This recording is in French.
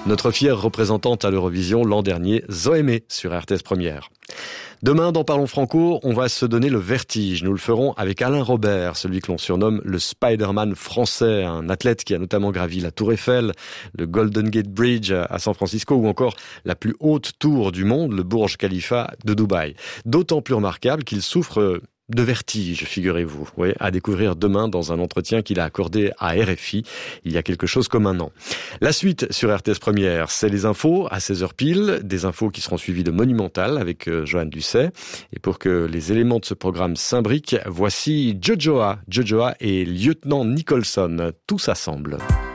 Notre fière représentante à l'Eurovision l'an dernier, Zoémé, sur RTS Première. Demain, dans Parlons Franco, on va se donner le vertige. Nous le ferons avec Alain Robert, celui que l'on surnomme le Spider-Man français, un athlète qui a notamment gravi la Tour Eiffel, le Golden Gate Bridge à San Francisco ou encore la plus haute tour du monde, le Burj Khalifa de Dubaï. D'autant plus remarquable qu'il souffre de vertige, figurez-vous. Oui, à découvrir demain dans un entretien qu'il a accordé à RFI il y a quelque chose comme un an. La suite sur RTS Première, c'est les infos à 16h pile, des infos qui seront suivies de Monumental avec Joanne Dusset. Et pour que les éléments de ce programme s'imbriquent, voici Jojoa et lieutenant Nicholson. Tout s'assemble.